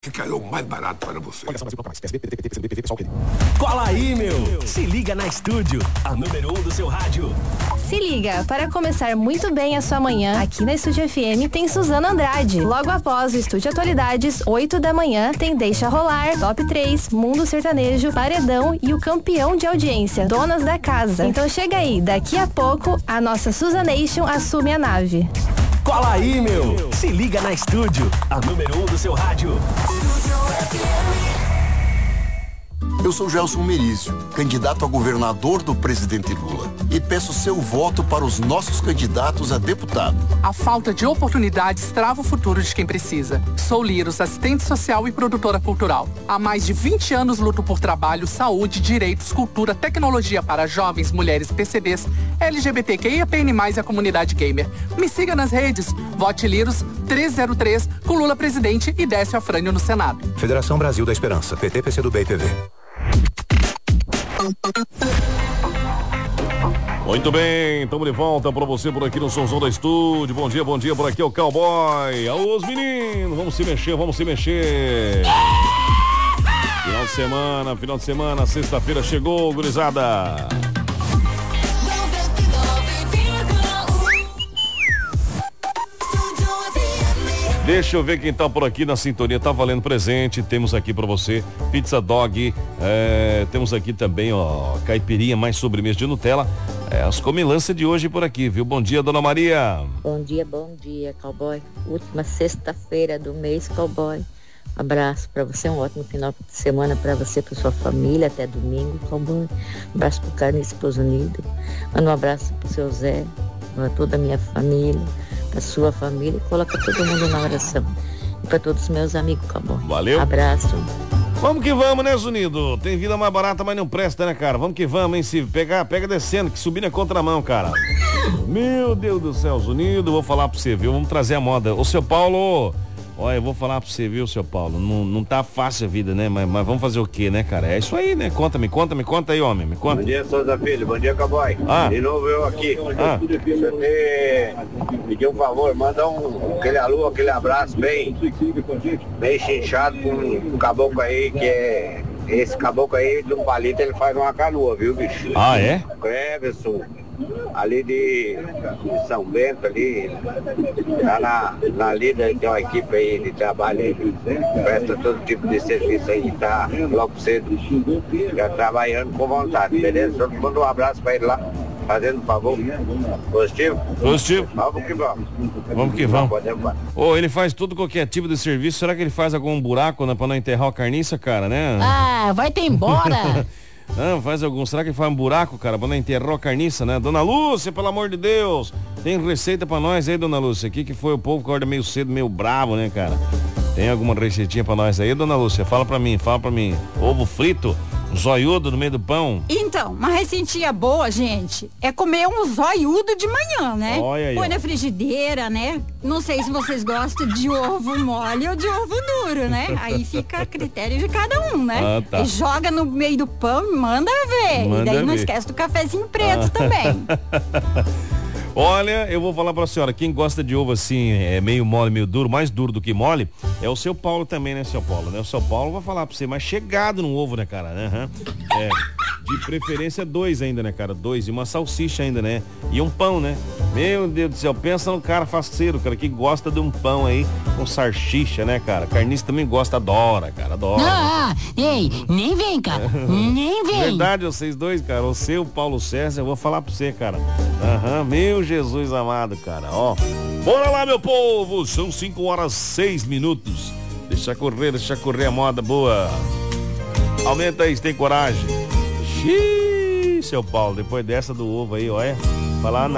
ficará o mais barato para você. Cola aí, meu! Se liga na Estúdio, a número 1 do seu rádio. Se liga, para começar muito bem a sua manhã, aqui na Estúdio FM tem Suzana Andrade. Logo após o Estúdio Atualidades, 8 da manhã, tem Deixa Rolar, Top 3, Mundo Sertanejo, Paredão e o campeão de audiência, Donas da Casa. Então chega aí, daqui a pouco, a nossa Suzanation assume a nave. Cola aí, meu! Se liga na Estúdio, a número 1 do seu rádio. Eu sou Gelson Merizio, candidato a governador do presidente Lula, e peço seu voto para os nossos candidatos a deputado. A falta de oportunidades trava o futuro de quem precisa. Sou Liros, assistente social e produtora cultural. Há mais de 20 anos luto por trabalho, saúde, direitos, cultura, tecnologia para jovens, mulheres, PCDs, LGBTQIAPN+, e a comunidade gamer. Me siga nas redes. Vote Liros 303 com Lula presidente e Décio Afrânio no Senado. Federação Brasil da Esperança, PT, PCdoB e PV. Muito bem, estamos de volta para você por aqui no Somzão da Estúdio. Bom dia, por aqui é o Cowboy. Alô, os meninos, vamos se mexer. Final de semana, sexta-feira chegou, gurizada. Deixa eu ver quem tá por aqui na sintonia, tá valendo presente, temos aqui pra você Pizza Dog, temos aqui também, ó, caipirinha mais sobremesa de Nutella, as comilanças de hoje por aqui, viu? Bom dia, Dona Maria. Bom dia, Cowboy. Última sexta-feira do mês, Cowboy. Abraço pra você, um ótimo final de semana pra você, pra sua família, até domingo, Cowboy. Abraço pro Carlos Esposo Unido. Manda um abraço pro seu Zé, pra toda a minha família, pra sua família, coloca todo mundo na oração. E pra todos os meus amigos, Cowboy. Valeu. Abraço. Vamos que vamos, né, Zunido? Tem vida mais barata, mas não presta, né, cara? Vamos que vamos, hein? Se pegar, pega descendo, que subir é contramão, cara. Meu Deus do céu, Zunido, vou falar pra você, viu? Vamos trazer a moda. Ô, seu Paulo, olha, eu vou falar pra você, viu, seu Paulo? Não tá fácil a vida, né? Mas vamos fazer o quê, né, cara? É isso aí, né? Me conta aí, homem, me conta. Bom dia, Souza Filho. Bom dia, Cowboy. De novo eu aqui. Você pediu um favor, manda aquele alô, aquele abraço bem chinchado com um caboclo aí, que é... Esse caboclo aí, de um palito, ele faz uma canoa, viu, bicho? Ah, é? Cleverson, ali de São Bento, ali, tá na lida, tem uma equipe aí de trabalho aí, presta todo tipo de serviço aí, tá logo cedo, já trabalhando com vontade, beleza? Só manda um abraço pra ele lá, fazendo um favor. Positivo? Positivo. Vamos que vamos. Vamos que vamos. Ô, ele faz tudo qualquer tipo de serviço, será que ele faz algum buraco, né, pra não enterrar a carniça, cara, né? Ah, vai ter embora. Não, faz algum. Será que faz um buraco, cara, pra não enterrar a carniça, né? Dona Lúcia, pelo amor de Deus, tem receita pra nós aí, Dona Lúcia? Aqui que foi o povo que acorda meio cedo, meio bravo, né, cara? Tem alguma receitinha pra nós aí, Dona Lúcia? Fala pra mim. Ovo frito, zoiudo no meio do pão. Então, uma receitinha boa, gente, é comer um zoiudo de manhã, né? Olha aí, põe na frigideira, né? Não sei se vocês gostam de ovo mole ou de ovo duro, né? Aí fica a critério de cada um, né? Ah, tá. E joga no meio do pão e manda ver. E daí não esquece do cafezinho preto também. Olha, eu vou falar pra senhora, quem gosta de ovo assim, meio mole, meio duro, mais duro do que mole, é o seu Paulo também, né, seu Paulo, né? O seu Paulo vai falar pra você, mas chegado no ovo, né, cara, né? De preferência 2 ainda, né, cara, 2 e uma salsicha ainda, né? E um pão, né? Meu Deus do céu, pensa no cara faceiro, cara, que gosta de um pão aí com salsicha, né, cara? Carniça também gosta, adora, cara, adora. Ei, nem vem, cara, nem vem. Verdade, vocês dois, cara, o seu Paulo César, eu vou falar pra você, cara. Meu Jesus amado, cara, ó. Bora lá, meu povo, são 5h06. Deixa correr a moda boa. Aumenta aí, se tem coragem. Xiii, seu Paulo, depois dessa do ovo aí, olha, falar nada.